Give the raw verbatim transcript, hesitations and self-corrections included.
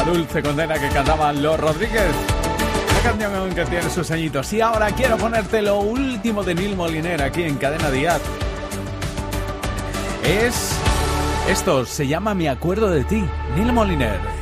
La dulce condena que cantaban los Rodríguez. La canción que tiene sus añitos. Y ahora quiero ponerte lo último de Nil Moliner aquí en Cadena Díaz. Es... Esto se llama Me acuerdo de ti, Nil Moliner.